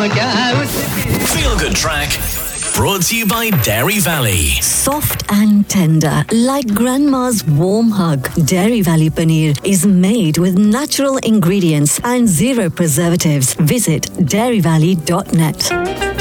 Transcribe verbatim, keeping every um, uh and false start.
Feel Good Track. Brought to you by Dairy Valley. Soft and tender, like grandma's warm hug. Dairy Valley paneer is made with natural ingredients and zero preservatives. Visit dairy valley dot net.